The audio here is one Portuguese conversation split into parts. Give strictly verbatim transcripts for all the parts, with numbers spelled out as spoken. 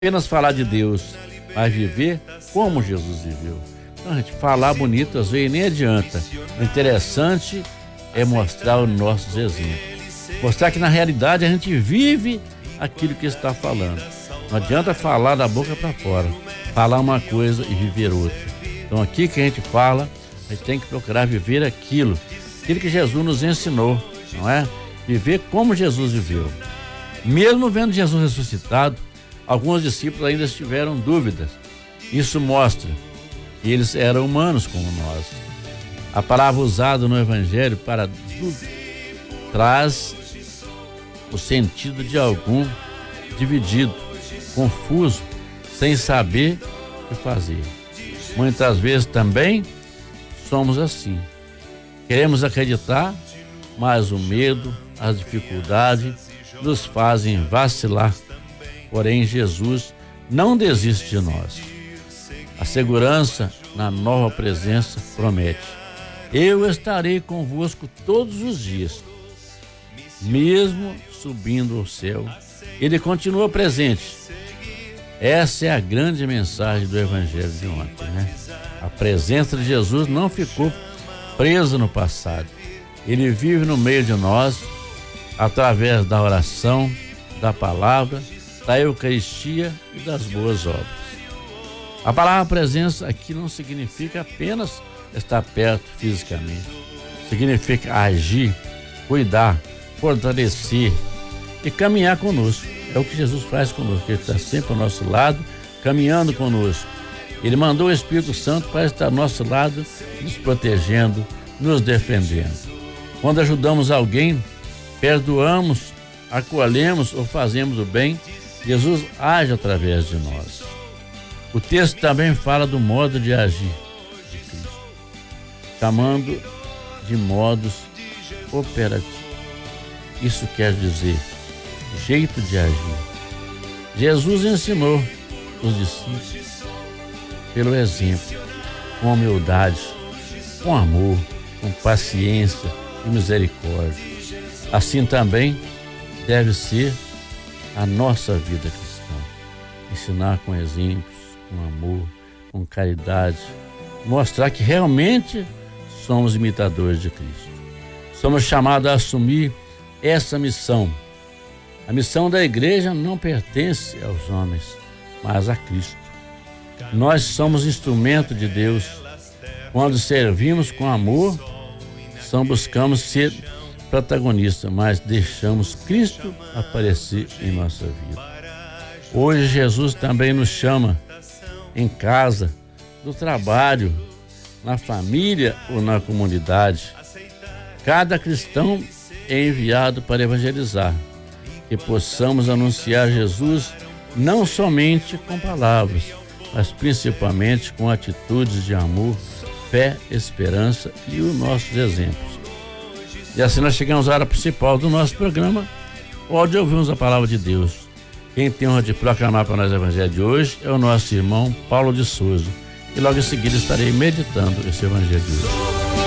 apenas falar de Deus, mas viver como Jesus viveu. Então, a gente falar bonito às vezes nem adianta. O interessante é mostrar os nossos exemplos. Mostrar que na realidade a gente vive aquilo que está falando. Não adianta falar da boca para fora, falar uma coisa e viver outra. Então aqui que a gente fala, a gente tem que procurar viver aquilo, aquilo que Jesus nos ensinou, não é? Viver como Jesus viveu. Mesmo vendo Jesus ressuscitado, alguns discípulos ainda tiveram dúvidas. Isso mostra que eles eram humanos como nós. A palavra usada no Evangelho para dúvida traz o sentido de algum dividido, confuso, sem saber o que fazer. Muitas vezes também somos assim. Queremos acreditar, mas o medo, as dificuldades nos fazem vacilar. Porém, Jesus não desiste de nós. A segurança na nova presença promete: eu estarei convosco todos os dias, mesmo subindo ao céu. Ele continua presente. Essa é a grande mensagem do Evangelho de ontem, né? A presença de Jesus não ficou presa no passado. Ele vive no meio de nós, através da oração, da palavra, da Eucaristia e das boas obras. A palavra presença aqui não significa apenas estar perto fisicamente. Significa agir, cuidar, fortalecer e caminhar conosco. É o que Jesus faz conosco. Ele está sempre ao nosso lado, caminhando conosco. Ele mandou o Espírito Santo para estar ao nosso lado, nos protegendo, nos defendendo. Quando ajudamos alguém, perdoamos, acolhemos ou fazemos o bem, Jesus age através de nós. O texto também fala do modo de agir de Cristo, chamando de modos operativos. Isso quer dizer jeito de agir. Jesus ensinou os discípulos pelo exemplo, com humildade, com amor, com paciência e misericórdia. Assim também deve ser a nossa vida cristã. Ensinar com exemplos, com amor, com caridade, mostrar que realmente somos imitadores de Cristo. Somos chamados a assumir essa missão. A missão da igreja não pertence aos homens, mas a Cristo. Nós somos instrumento de Deus. Quando servimos com amor, só buscamos ser protagonistas, mas deixamos Cristo aparecer em nossa vida. Hoje Jesus também nos chama em casa, no trabalho, na família ou na comunidade. Cada cristão é enviado para evangelizar, que possamos anunciar Jesus não somente com palavras, mas principalmente com atitudes de amor, fé, esperança e os nossos exemplos. E assim nós chegamos à hora principal do nosso programa, onde ouvimos a palavra de Deus. Quem tem honra de proclamar para nós o Evangelho de hoje é o nosso irmão Paulo de Souza. E logo em seguida estarei meditando esse Evangelho de hoje.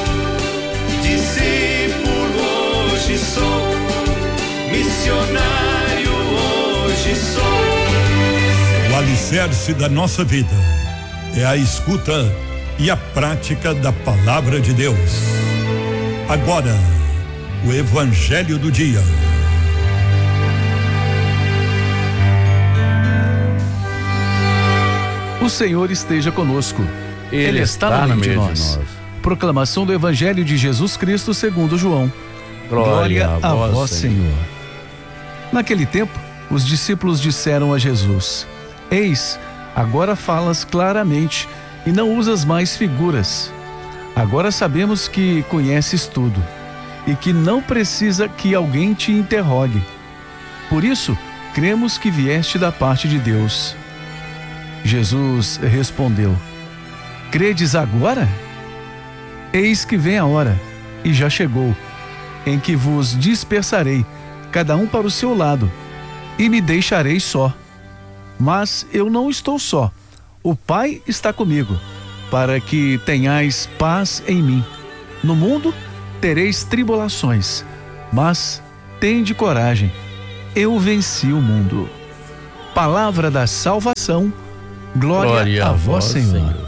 Discípulo hoje sou, missionário hoje sou. O alicerce da nossa vida é a escuta e a prática da palavra de Deus. Agora, o Evangelho do dia. O Senhor esteja conosco. Ele, Ele está, está no no meio de meio nós. de nós. Proclamação do Evangelho de Jesus Cristo segundo João. Glória, Glória a vós, Senhor. Naquele tempo, os discípulos disseram a Jesus: Eis, agora falas claramente e não usas mais figuras. Agora sabemos que conheces tudo e que não precisa que alguém te interrogue. Por isso, cremos que vieste da parte de Deus. Jesus respondeu: Credes agora? Eis que vem a hora, e já chegou, em que vos dispersarei, cada um para o seu lado, e me deixarei só. Mas eu não estou só, o Pai está comigo, para que tenhais paz em mim. No mundo tereis tribulações, mas tende coragem, eu venci o mundo. Palavra da salvação. Glória, Glória a vós, Senhor.